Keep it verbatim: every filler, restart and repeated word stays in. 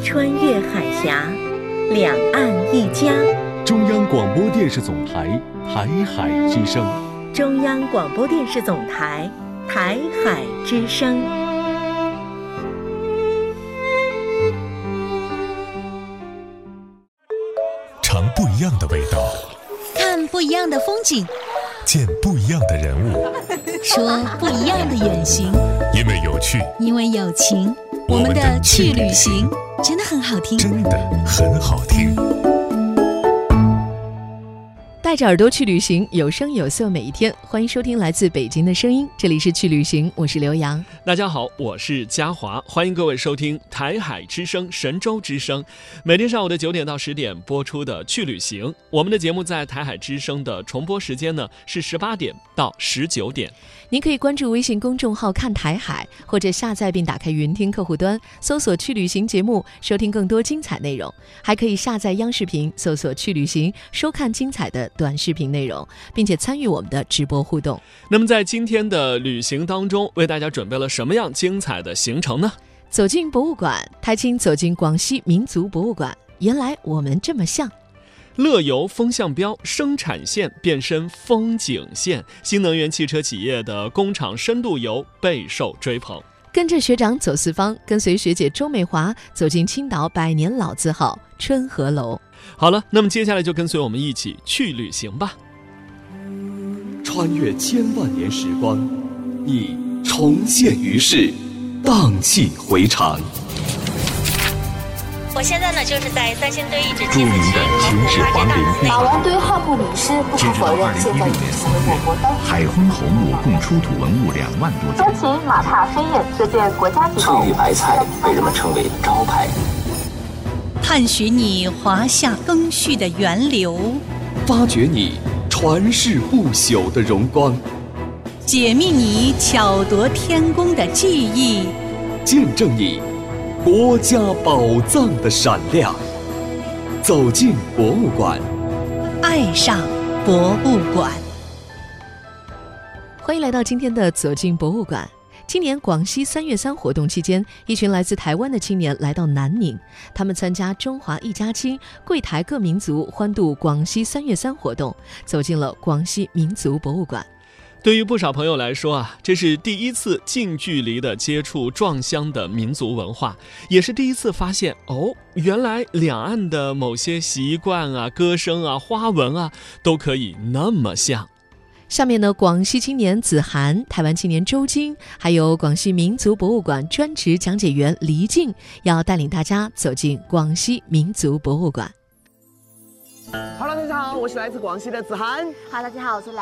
穿越海峡，两岸一家。 中央广播电视总台台海之声。 中央广播电视总台台海之声。 尝不一样的味道， 看不一样的风景， 见不一样的人物， 说不一样的远行。 因为有趣， 因为有情，我们的去旅行真的很好听， 真的很好听。 带着耳朵去旅行，有声有色每一天。欢迎收听来自北京的声音，这里是去旅行，我是刘洋。 大家好，我是嘉华，欢迎各位收听台海之声神州之声，每天上午的九点到十点播出的去旅行。我们的节目在台海之声的重播时间呢是十八点到十九点。 您可以关注微信公众号看台海，或者下载并打开云听客户端，搜索去旅行节目，收听更多精彩内容。还可以下载央视频，搜索去旅行，收看精彩的短视频内容，并且参与我们的直播互动。 那么在今天的旅行当中，为大家准备了什么样精彩的行程呢？ 走进博物馆，台青走进广西民族博物馆，原来我们这么像。 乐游风向标，生产线变身风景线，新能源汽车企业的工厂深度游备受追捧。 跟着学长走四方，跟随学姐周美华走进青岛百年老字号春和楼。 好了，那么接下来就跟随我们一起去旅行吧。 穿越千万年时光，你重现于世，荡气回肠。 我现在呢，就是在三星堆遗址著名的秦始皇陵墓。 马王堆号墓名师不可否认，现在已经成为我国当海昏侯墓共出土文物两万多件。 周秦马踏飞燕这件国家级翠玉白菜被人们称为招牌。 探寻你华夏更续的源流， 发掘你传世不朽的荣光， 解密你巧夺天工的技艺， 见证你国家宝藏的闪亮。走进博物馆， 爱上博物馆。 欢迎来到今天的走进博物馆。今年广西三月三活动期间，一群来自台湾的青年来到南宁，他们参加中华一家亲，柜台各民族欢度广西三月三活动，走进了广西民族博物馆。 对于不少朋友来说啊，这是第一次近距离的接触壮乡的民族文化，也是第一次发现哦，原来两岸的某些习惯啊、歌声啊、花纹啊，都可以那么像。 下面呢，广西青年子涵、台湾青年周金，还有广西民族博物馆专职讲解员黎静，要带领大家走进广西民族博物馆。 Hello， 大家好，我是来自广西的子涵。 Hello， 大家好，我是来